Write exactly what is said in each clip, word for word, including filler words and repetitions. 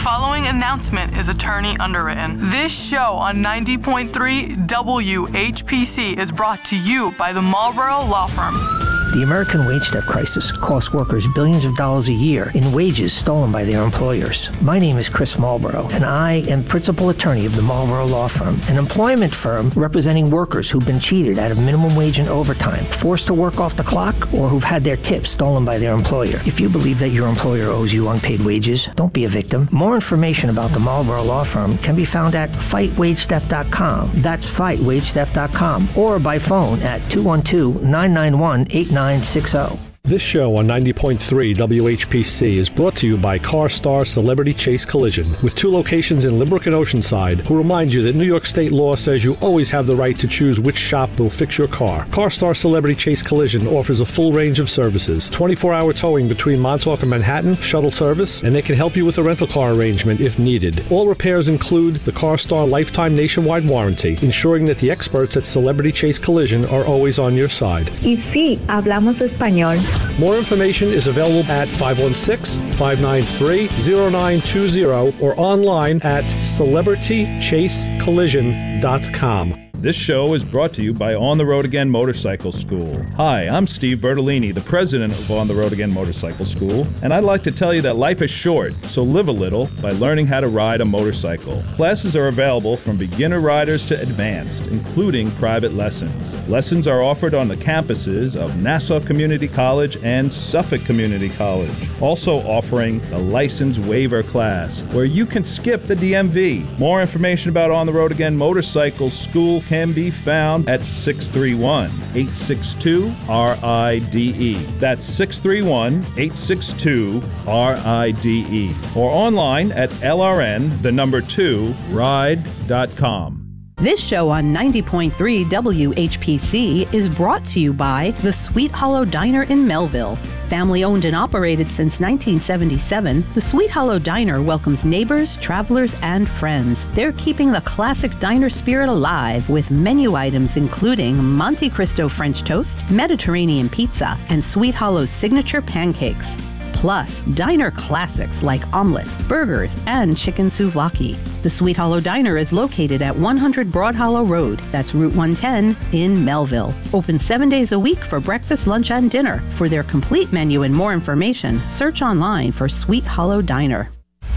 following announcement is attorney underwritten. This show on ninety point three W H P C is brought to you by the Marlboro Law Firm. The American wage theft crisis costs workers billions of dollars a year in wages stolen by their employers. My name is Chris Marlboro, and I am principal attorney of the Marlboro Law Firm, an employment firm representing workers who've been cheated out of minimum wage and overtime, forced to work off the clock, or who've had their tips stolen by their employer. If you believe that your employer owes you unpaid wages, don't be a victim. More information about the Marlboro Law Firm can be found at fight wage theft dot com. That's fight wage theft dot com, or by phone at two one two, nine nine one, eight nine six zero. This show on ninety point three W H P C is brought to you by CarStar Celebrity Chase Collision, with two locations in Limbrook and Oceanside, who remind you that New York State law says you always have the right to choose which shop will fix your car. CarStar Celebrity Chase Collision offers a full range of services, twenty-four hour towing between Montauk and Manhattan, shuttle service, and they can help you with a rental car arrangement if needed. All repairs include the CarStar Lifetime Nationwide Warranty, ensuring that the experts at Celebrity Chase Collision are always on your side. Y sí, hablamos español. More information is available at five one six, five nine three, zero nine two zero or online at celebrity chase collision dot com. This show is brought to you by On the Road Again Motorcycle School. Hi, I'm Steve Bertolini, the president of On the Road Again Motorcycle School, and I'd like to tell you that life is short, so live a little by learning how to ride a motorcycle. Classes are available from beginner riders to advanced, including private lessons. Lessons are offered on the campuses of Nassau Community College and Suffolk Community College, also offering the license waiver class, where you can skip the D M V. More information about On the Road Again Motorcycle School can be found at six three one, eight six two, R I D E. That's six three one, eight six two, R I D E. Or online at L R N, the number two, ride dot com. This show on ninety point three W H P C is brought to you by the Sweet Hollow Diner in Melville. Family owned and operated since nineteen seventy-seven, the Sweet Hollow Diner welcomes neighbors, travelers, and friends. They're keeping the classic diner spirit alive with menu items including Monte Cristo French toast, Mediterranean pizza, and Sweet Hollow's signature pancakes. Plus, diner classics like omelets, burgers, and chicken souvlaki. The Sweet Hollow Diner is located at one hundred Broad Hollow Road. That's Route one ten in Melville. Open seven days a week for breakfast, lunch, and dinner. For their complete menu and more information, search online for Sweet Hollow Diner.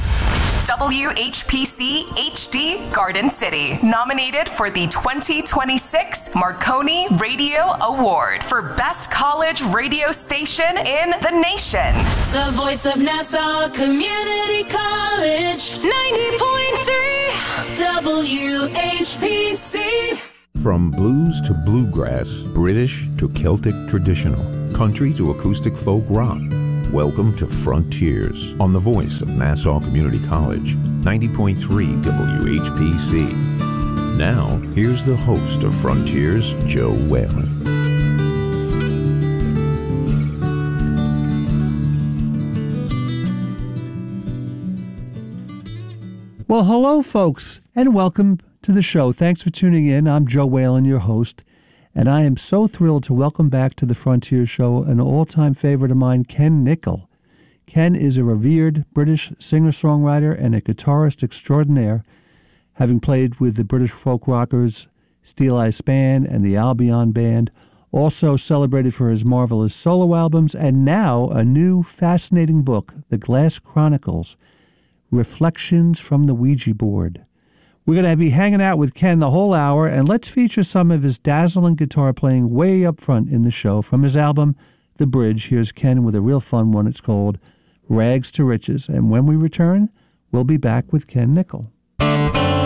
W H P C H D Garden City, nominated for the twenty twenty-six Marconi Radio Award for Best College Radio Station in the nation. The voice of Nassau Community College, ninety point three W H P C. From blues to bluegrass, British to Celtic traditional, country to acoustic folk rock. Welcome to Frontiers on the voice of Nassau Community College, ninety point three W H P C. Now, here's the host of Frontiers, Joe Whalen. Well, hello, folks, and welcome to the show. Thanks for tuning in. I'm Joe Whalen, your host. And I am so thrilled to welcome back to the Frontier Show an all-time favorite of mine, Ken Nicol. Ken is a revered British singer-songwriter and a guitarist extraordinaire, having played with the British folk rockers Steel Eye Span and the Albion Band, also celebrated for his marvelous solo albums, and now a new fascinating book, The Glass Chronicles, Reflections from the Ouija Board. We're going to be hanging out with Ken the whole hour, and let's feature some of his dazzling guitar playing way up front in the show. From his album, The Bridge, here's Ken with a real fun one. It's called Rags to Riches. And when we return, we'll be back with Ken Nicol.